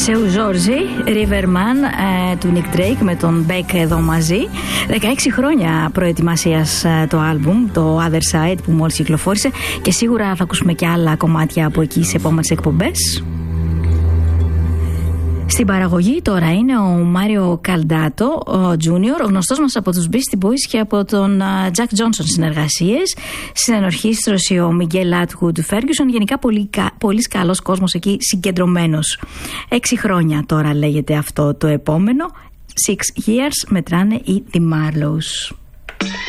Seu Ζόρζι, Riverman του Nick Drake με τον Beck εδώ μαζί. 16 χρόνια προετοιμασίας το άλμπουμ, το Other Side που μόλις κυκλοφόρησε, και σίγουρα θα ακούσουμε και άλλα κομμάτια από εκεί σε επόμενες εκπομπές. Στην παραγωγή τώρα είναι ο Μάριο Καλντάτο, ο Junior, γνωστός μας από τους Beastie Boys και από τον Jack Johnson συνεργασίες. Στην ενορχήστρωση ο Miguel Atwood Ferguson. Γενικά πολύ καλός κόσμος εκεί, συγκεντρωμένος. 6 χρόνια τώρα λέγεται αυτό το επόμενο. 6 years μετράνε οι The Marlows.